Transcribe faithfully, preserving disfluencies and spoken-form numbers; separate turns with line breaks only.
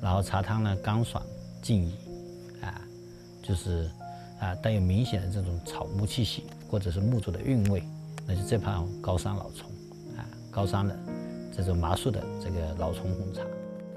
然后茶汤呢干爽静怡，啊，就是啊带有明显的这种草木气息或者是木质的韵味，那就这盘高山老丛，啊高山的这种麻树的这个老丛红茶。